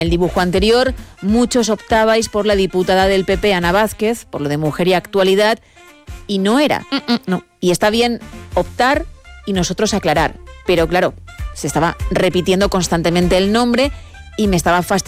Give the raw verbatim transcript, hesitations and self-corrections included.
En el dibujo anterior, muchos optabais por la diputada del P P, Ana Vázquez, por lo de Mujer y Actualidad, y no era. No. Y está bien optar y nosotros aclarar. Pero claro, se estaba repitiendo constantemente el nombre y me estaba fastidiando.